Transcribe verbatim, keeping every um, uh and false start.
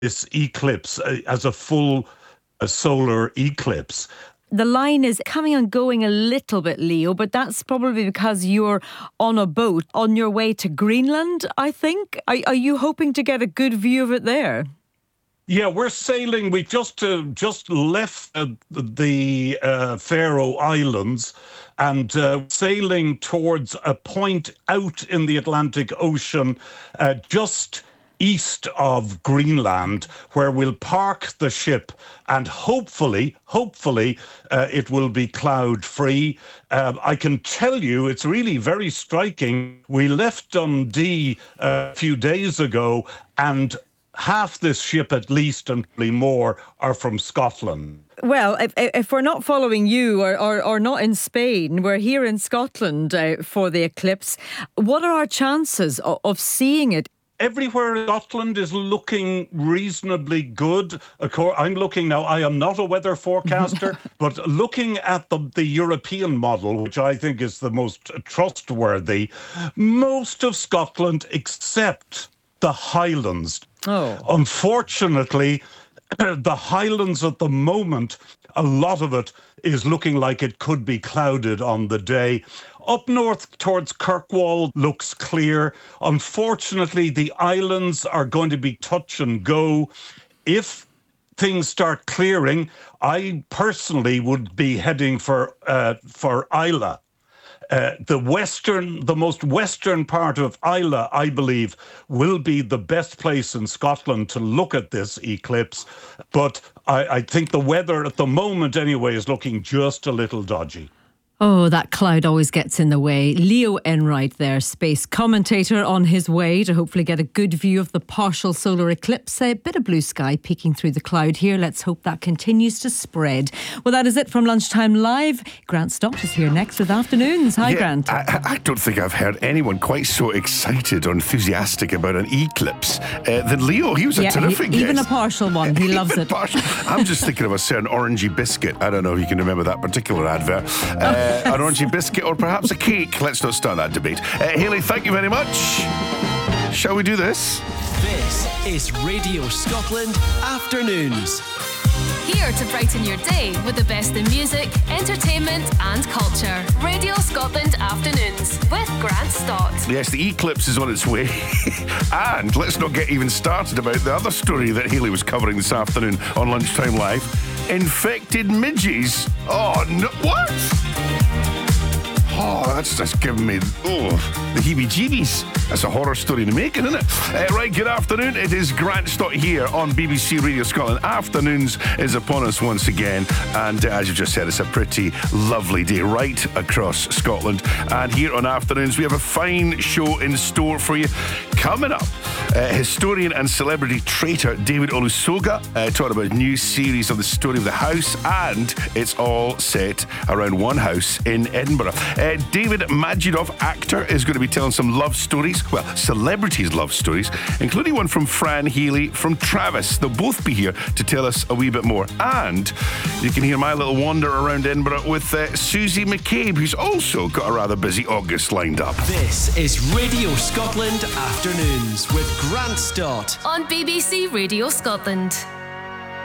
this eclipse uh, as a full uh, solar eclipse. The line is coming and going a little bit, Leo, but that's probably because you're on a boat on your way to Greenland, I think. Are, are you hoping to get a good view of it there? Yeah, we're sailing. We just uh, just left uh, the uh, Faroe Islands and uh, sailing towards a point out in the Atlantic Ocean, uh, just east of Greenland, where we'll park the ship and hopefully, hopefully, uh, it will be cloud-free. Uh, I can tell you it's really very striking. We left Dundee a few days ago and half this ship at least, and probably more, are from Scotland. Well, if, if we're not following you or, or, or not in Spain, we're here in Scotland uh, for the eclipse. What are our chances of, of seeing it? Everywhere in Scotland is looking reasonably good. Of course, I'm looking now, I am not a weather forecaster, but looking at the, the European model, which I think is the most trustworthy, most of Scotland except the Highlands. Oh. Unfortunately, the Highlands at the moment, a lot of it is looking like it could be clouded on the day. Up north towards Kirkwall looks clear. Unfortunately, the islands are going to be touch and go. If things start clearing, I personally would be heading for uh, for Islay. Uh, the western, the most western part of Islay, I believe, will be the best place in Scotland to look at this eclipse. But I, I think the weather at the moment, anyway, is looking just a little dodgy. Oh, that cloud always gets in the way. Leo Enright there, space commentator, on his way to hopefully get a good view of the partial solar eclipse. A bit of blue sky peeking through the cloud here. Let's hope that continues to spread. Well, that is it from Lunchtime Live. Grant Stott is here next with Afternoons. Hi, yeah, Grant. I, I don't think I've heard anyone quite so excited or enthusiastic about an eclipse uh, than Leo. He was a yeah, terrific he, Even guest. a partial one. He loves it. Partial. I'm just thinking of a certain orangey biscuit. I don't know if you can remember that particular advert. Uh, an orangey biscuit or perhaps a cake. Let's not start that debate. Uh, Hayley, thank you very much. Shall we do this? This is Radio Scotland Afternoons. Here to brighten your day with the best in music, entertainment and culture. Radio Scotland Afternoons with Grant Stott. Yes, the eclipse is on its way. And let's not get even started about the other story that Hayley was covering this afternoon on Lunchtime Live. Infected midges. Oh, no. What? Oh, that's just giving me oh, the heebie-jeebies. That's a horror story to make, isn't it? Uh, right, good afternoon. It is Grant Stott here on B B C Radio Scotland. Afternoons is upon us once again. And uh, as you just said, it's a pretty lovely day right across Scotland. And here on Afternoons, we have a fine show in store for you. Coming up, uh, historian and celebrity traitor David Olusoga uh, talking about a new series on the story of the house. And it's all set around one house in Edinburgh. Uh, David Majidov, actor, is going to be telling some love stories. Well, celebrities' love stories, including one from Fran Healy from Travis. They'll both be here to tell us a wee bit more. And you can hear my little wander around Edinburgh with uh, Susie McCabe, who's also got a rather busy August lined up. This is Radio Scotland Afternoons with Grant Stott on B B C Radio Scotland.